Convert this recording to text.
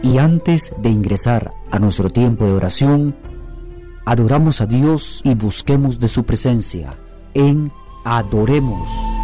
Y antes de ingresar a nuestro tiempo de oración, adoramos a Dios y busquemos de su presencia en Adoremos.